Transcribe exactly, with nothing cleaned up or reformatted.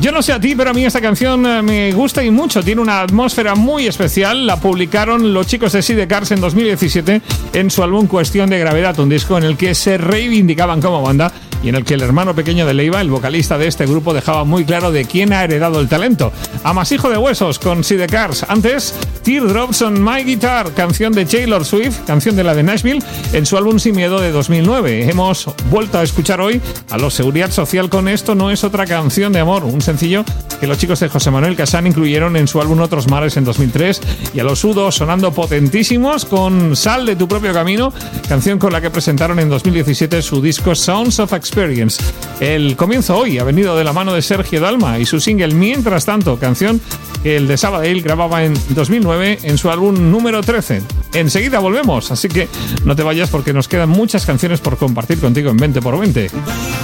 Yo no sé a ti, pero a mí esta canción me gusta y mucho. Tiene una atmósfera muy especial. La publicaron los chicos de Sidecars en dos mil diecisiete en su álbum Cuestión de Gravedad, un disco en el que se reivindicaban como banda y en el que el hermano pequeño de Leiva, el vocalista de este grupo, dejaba muy claro de quién ha heredado el talento. Amasijo de Huesos con Sidecars. Antes, Teardrops on My Guitar, canción de Taylor Swift, canción de la de Nashville, en su álbum Sin Miedo de dos mil nueve. Hemos vuelto a escuchar hoy a los Seguridad Social con Esto no es otra canción de amor, un sencillo que los chicos de José Manuel Casán incluyeron en su álbum Otros Mares en dos mil tres, y a los U-Do sonando potentísimos con Sal de tu propio camino, canción con la que presentaron en dos mil diecisiete su disco Sounds of Experience. El comienzo hoy ha venido de la mano de Sergio Dalma y su single Mientras Tanto, canción que el de Sabadell grababa en dos mil nueve en su álbum número trece. Enseguida volvemos, así que no te vayas porque nos quedan muchas canciones por compartir contigo en veinte por veinte.